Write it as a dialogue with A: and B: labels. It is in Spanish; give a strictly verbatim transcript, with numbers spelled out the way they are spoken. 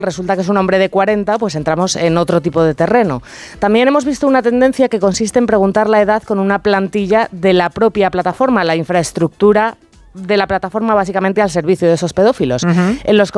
A: resulta que es un hombre de cuarenta, pues entramos en otro tipo de terreno. También hemos visto una tendencia que consiste en preguntar la edad con una plantilla de la propia plataforma, la infraestructura de la plataforma básicamente al servicio de esos pedófilos. Uh-huh. En los